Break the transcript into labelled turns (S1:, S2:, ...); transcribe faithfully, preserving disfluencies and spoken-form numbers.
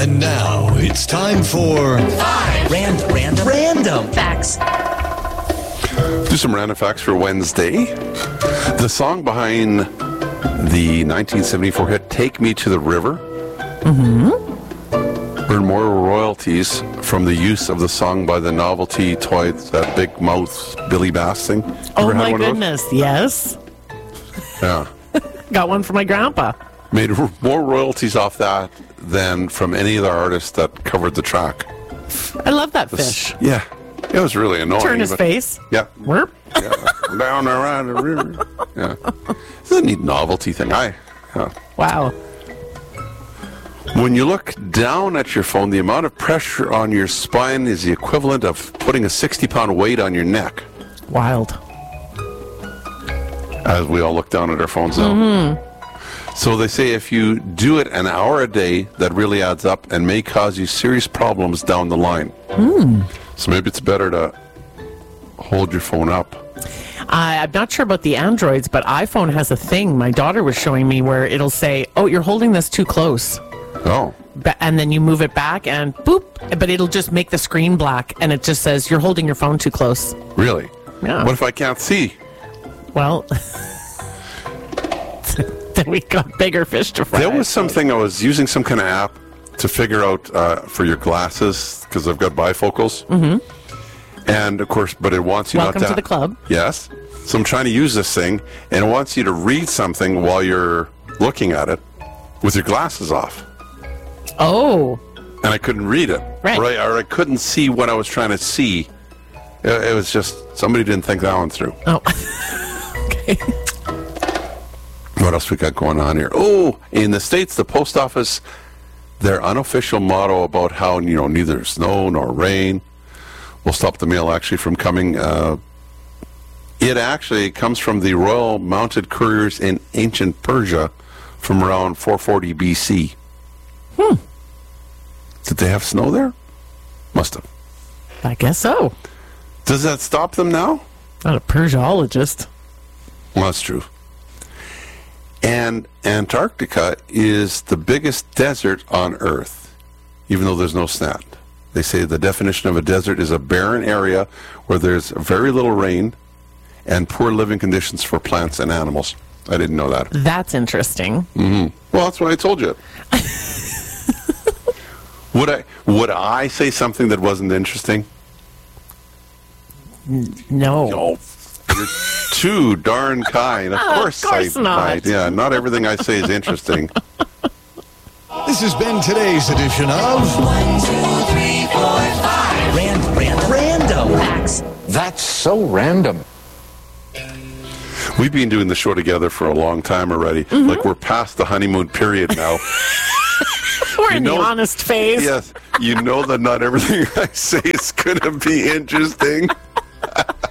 S1: And now it's time for
S2: Five random, random, random facts.
S3: Do some random facts for Wednesday. The song behind the nineteen seventy-four hit "Take Me to the River" mm-hmm. earned more royalties from the use of the song by the novelty toy, that big mouth Billy Bass thing. You
S4: Oh
S3: ever had
S4: my
S3: one of those?
S4: goodness, yes.
S3: Yeah.
S4: Got one for my grandpa.
S3: Made r- more royalties off that than from any of the artists that covered the track.
S4: I love that
S3: This-
S4: fish.
S3: Yeah. It was really annoying.
S4: Turn his
S3: but-
S4: face.
S3: Yeah.
S4: Whoop.
S3: Yeah. Down around the river. Yeah. It's a neat novelty thing. I. Yeah.
S4: Wow.
S3: When you look down at your phone, the amount of pressure on your spine is the equivalent of putting a sixty-pound weight on your neck.
S4: Wild.
S3: As we all look down at our phones now. Mm-hmm. So they say if you do it an hour a day, that really adds up and may cause you serious problems down the line.
S4: Mm.
S3: So maybe it's better to hold your phone up.
S4: I, I'm not sure about the Androids, but iPhone has a thing my daughter was showing me where it'll say, oh, you're holding this too close.
S3: Oh.
S4: Ba- and then you move it back and boop, but it'll just make the screen black and it just says you're holding your phone too close.
S3: Really?
S4: Yeah.
S3: What if I can't see?
S4: Well, then we got bigger fish to fry.
S3: There was something I was using some kind of app to figure out uh, for your glasses because I've got bifocals. Mm-hmm. And of course, but it wants you
S4: Welcome
S3: not to.
S4: to the club.
S3: Yes. So I'm trying to use this thing, and it wants you to read something while you're looking at it with your glasses off.
S4: Oh.
S3: And I couldn't read it.
S4: Right.
S3: Or I, or I couldn't see what I was trying to see. It, it was just, somebody didn't think that one through.
S4: Oh. Okay.
S3: What else we got going on here? Oh, in the States, the post office, their unofficial motto about how, you know, neither snow nor rain will stop the mail actually from coming. Uh, it actually comes from the Royal Mounted Couriers in ancient Persia from around four forty B C.
S4: Hmm.
S3: Did they have snow there? Must have.
S4: I guess so.
S3: Does that stop them now?
S4: Not a Persiologist.
S3: Well, that's true. And Antarctica is the biggest desert on Earth, even though there's no sand. They say the definition of a desert is a barren area where there's very little rain and poor living conditions for plants and animals. I didn't know that.
S4: That's interesting.
S3: Mm-hmm. Well, that's why I told you. would I would I say something that wasn't interesting?
S4: No.
S3: No. You're too darn kind. Of course,
S4: of course
S3: I
S4: not.
S3: might. Yeah, not everything I say is interesting.
S1: This has been today's edition of
S2: One, two, three, four, five. Random, random, random facts.
S5: That's so random.
S3: We've been doing the show together for a long time already.
S4: Mm-hmm.
S3: Like we're past the honeymoon period now.
S4: We're
S3: You
S4: in
S3: know-
S4: the honest phase.
S3: Yes, you know that not everything I say is going to be interesting.